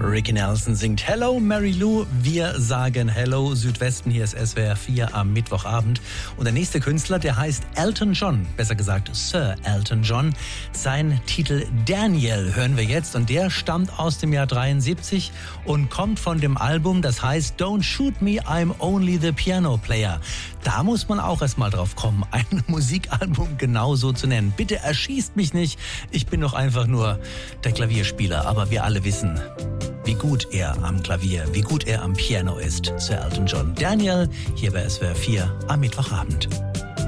Ricky Nelson singt Hello Mary Lou. Wir sagen Hello Südwesten. Hier ist SWR 4 am Mittwochabend. Und der nächste Künstler, der heißt Elton John. Besser gesagt Sir Elton John. Sein Titel Daniel hören wir jetzt. Und der stammt aus dem Jahr 73 und kommt von dem Album, das heißt Don't Shoot Me, I'm Only the Piano Player. Da muss man auch erst mal drauf kommen, ein Musikalbum genau so zu nennen. Bitte erschießt mich nicht. Ich bin doch einfach nur der Klavierspieler. Aber wir alle wissen, wie gut er am Klavier, wie gut er am Piano ist. Sir Elton John. Daniel, hier bei SWR 4 am Mittwochabend.